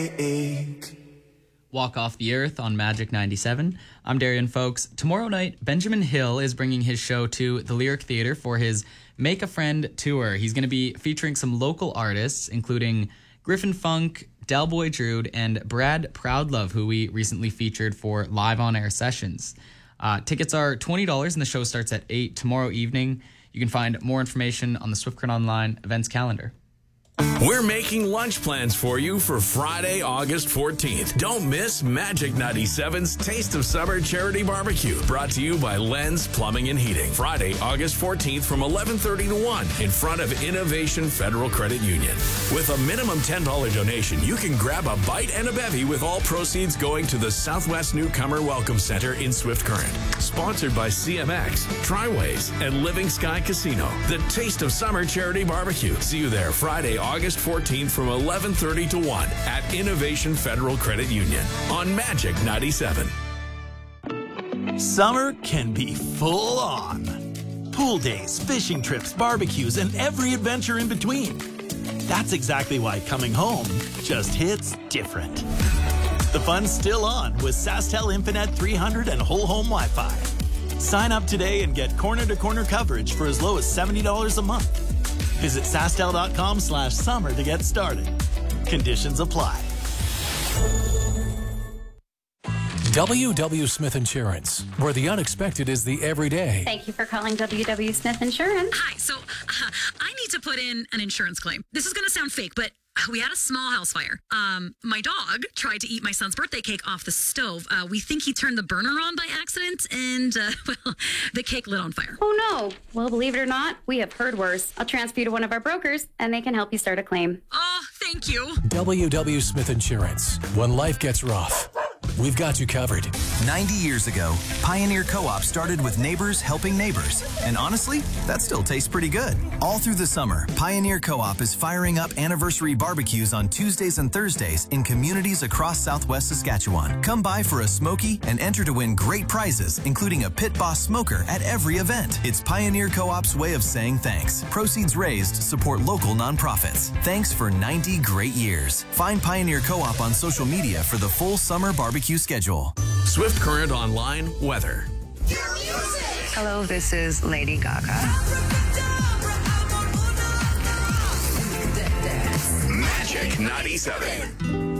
Walk Off the Earth on Magic 97. I'm Darian, folks. Tomorrow night, Benjamin Hill is bringing his show to the Lyric Theatre for his Make a Friend tour. He's going to be featuring some local artists, including Griffin Funk, Delboy Drude, and Brad Proudlove, who we recently featured for live on-air sessions. Tickets are $20 and the show starts at 8 tomorrow evening. You can find more information on the Swift Current Online events calendar. We're making lunch plans for you for Friday, August 14th. Don't miss Magic 97's Taste of Summer Charity Barbecue, brought to you by Lens Plumbing and Heating. Friday, August 14th from 11:30 to 1 in front of Innovation Federal Credit Union. With a minimum $10 donation, you can grab a bite and a bevy with all proceeds going to the Southwest Newcomer Welcome Center in Swift Current. Sponsored by CMX, Triways, and Living Sky Casino. The Taste of Summer Charity Barbecue. See you there Friday, August 14th from 11:30 to 1 at Innovation Federal Credit Union on Magic 97. Summer can be full on. Pool days, fishing trips, barbecues, and every adventure in between. That's exactly why coming home just hits different. The fun's still on with SaskTel Infinite 300 and whole home Wi-Fi. Sign up today and get corner-to-corner coverage for as low as $70 a month. Visit SaskTel.com/summer to get started. Conditions apply. W.W. Smith Insurance, where the unexpected is the everyday. Thank you for calling W.W. Smith Insurance. Hi, so I need to put in an insurance claim. This is going to sound fake, but we had a small house fire. My dog tried to eat my son's birthday cake off the stove. We think he turned the burner on by accident, and, well, the cake lit on fire. Oh, no. Well, believe it or not, we have heard worse. I'll transfer you to one of our brokers, and they can help you start a claim. Oh, thank you. W.W. Smith Insurance. When life gets rough, we've got you covered. 90 years ago, Pioneer Co-op started with neighbors helping neighbors. And honestly, that still tastes pretty good. All through the summer, Pioneer Co-op is firing up anniversary barbecues on Tuesdays and Thursdays in communities across Southwest Saskatchewan. Come by for a smoky and enter to win great prizes, including a Pit Boss smoker at every event. It's Pioneer Co-op's way of saying thanks. Proceeds raised support local nonprofits. Thanks for 90 great years. Find Pioneer Co-op on social media for the full summer barbecue schedule. Swift Current Online weather. Hello, this is Lady Gaga. Magic 97.